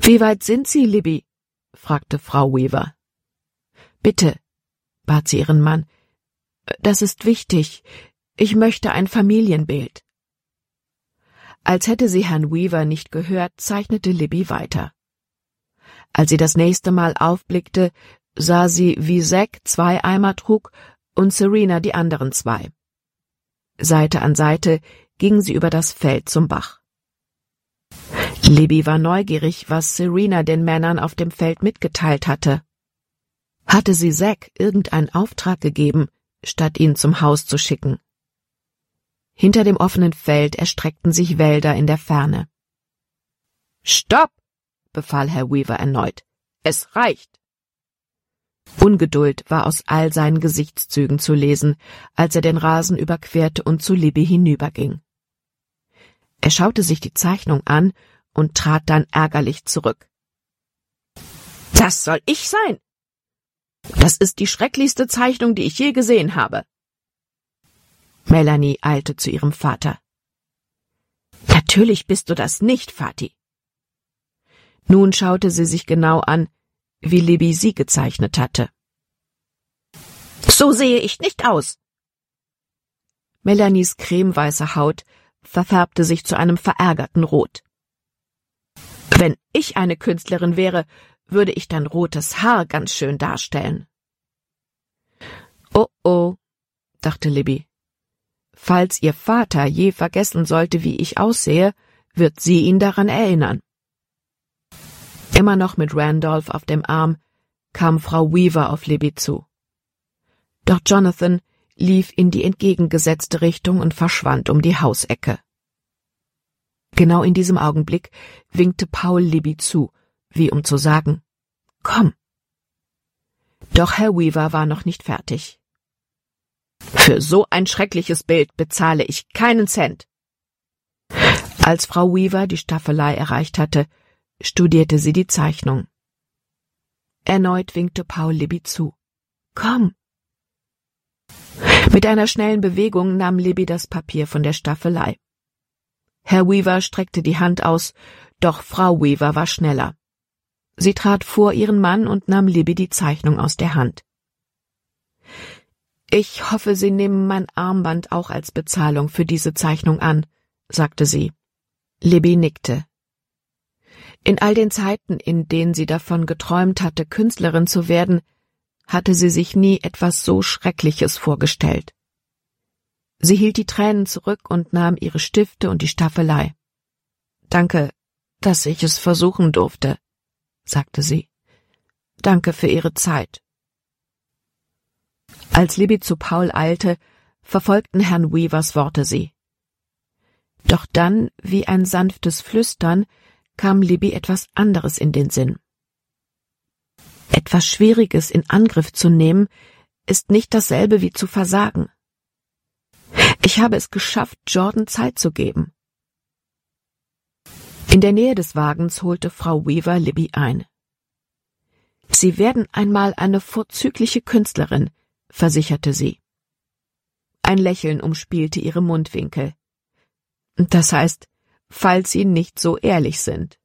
»Wie weit sind Sie, Libby?« fragte Frau Weaver. »Bitte«, bat sie ihren Mann, »das ist wichtig. Ich möchte ein Familienbild.« Als hätte sie Herrn Weaver nicht gehört, zeichnete Libby weiter. Als sie das nächste Mal aufblickte, sah sie, wie Zack 2 Eimer trug und Serena die anderen 2. Seite an Seite gingen sie über das Feld zum Bach. Libby war neugierig, was Serena den Männern auf dem Feld mitgeteilt hatte. Hatte sie Zack irgendeinen Auftrag gegeben, statt ihn zum Haus zu schicken? Hinter dem offenen Feld erstreckten sich Wälder in der Ferne. »Stopp«, befahl Herr Weaver erneut. »Es reicht!« Ungeduld war aus all seinen Gesichtszügen zu lesen, als er den Rasen überquerte und zu Libby hinüberging. Er schaute sich die Zeichnung an und trat dann ärgerlich zurück. »Das soll ich sein! Das ist die schrecklichste Zeichnung, die ich je gesehen habe!« Melanie eilte zu ihrem Vater. »Natürlich bist du das nicht, Vati.« Nun schaute sie sich genau an, wie Libby sie gezeichnet hatte. »So sehe ich nicht aus!« Melanies cremeweiße Haut verfärbte sich zu einem verärgerten Rot. »Wenn ich eine Künstlerin wäre, würde ich dein rotes Haar ganz schön darstellen.« »Oh, oh«, dachte Libby. »Falls ihr Vater je vergessen sollte, wie ich aussehe, wird sie ihn daran erinnern.« Immer noch mit Randolph auf dem Arm kam Frau Weaver auf Libby zu. Doch Jonathan lief in die entgegengesetzte Richtung und verschwand um die Hausecke. Genau in diesem Augenblick winkte Paul Libby zu, wie um zu sagen, »Komm!« Doch Herr Weaver war noch nicht fertig. »Für so ein schreckliches Bild bezahle ich keinen Cent!« Als Frau Weaver die Staffelei erreicht hatte, studierte sie die Zeichnung. Erneut winkte Paul Libby zu. »Komm!« Mit einer schnellen Bewegung nahm Libby das Papier von der Staffelei. Herr Weaver streckte die Hand aus, doch Frau Weaver war schneller. Sie trat vor ihren Mann und nahm Libby die Zeichnung aus der Hand. »Ich hoffe, Sie nehmen mein Armband auch als Bezahlung für diese Zeichnung an«, sagte sie. Libby nickte. In all den Zeiten, in denen sie davon geträumt hatte, Künstlerin zu werden, hatte sie sich nie etwas so Schreckliches vorgestellt. Sie hielt die Tränen zurück und nahm ihre Stifte und die Staffelei. »Danke, dass ich es versuchen durfte«, sagte sie. »Danke für Ihre Zeit.« Als Libby zu Paul eilte, verfolgten Herrn Weavers Worte sie. Doch dann, wie ein sanftes Flüstern, kam Libby etwas anderes in den Sinn. Etwas Schwieriges in Angriff zu nehmen, ist nicht dasselbe wie zu versagen. Ich habe es geschafft, Jordan Zeit zu geben. In der Nähe des Wagens holte Frau Weaver Libby ein. »Sie werden einmal eine vorzügliche Künstlerin«, versicherte sie. Ein Lächeln umspielte ihre Mundwinkel. »Das heißt, falls Sie nicht so ehrlich sind.«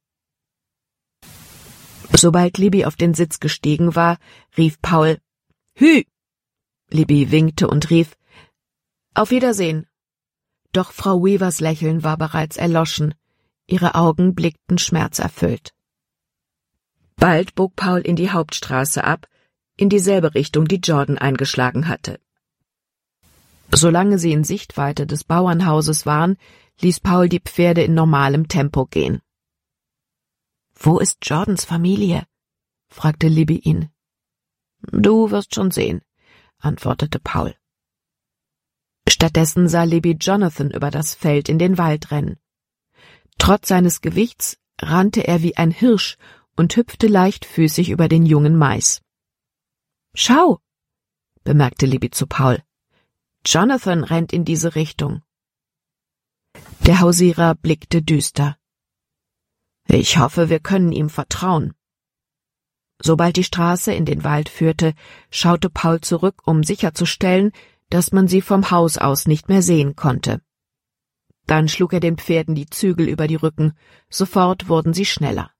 Sobald Libby auf den Sitz gestiegen war, rief Paul, »Hü!« Libby winkte und rief, »Auf Wiedersehen!« Doch Frau Weavers Lächeln war bereits erloschen, ihre Augen blickten schmerzerfüllt. Bald bog Paul in die Hauptstraße ab, in dieselbe Richtung, die Jordan eingeschlagen hatte. Solange sie in Sichtweite des Bauernhauses waren, ließ Paul die Pferde in normalem Tempo gehen. »Wo ist Jordans Familie?« fragte Libby ihn. »Du wirst schon sehen«, antwortete Paul. Stattdessen sah Libby Jonathan über das Feld in den Wald rennen. Trotz seines Gewichts rannte er wie ein Hirsch und hüpfte leichtfüßig über den jungen Mais. »Schau«, bemerkte Libby zu Paul. »Jonathan rennt in diese Richtung.« Der Hausierer blickte düster. »Ich hoffe, wir können ihm vertrauen.« Sobald die Straße in den Wald führte, schaute Paul zurück, um sicherzustellen, dass man sie vom Haus aus nicht mehr sehen konnte. Dann schlug er den Pferden die Zügel über die Rücken, sofort wurden sie schneller.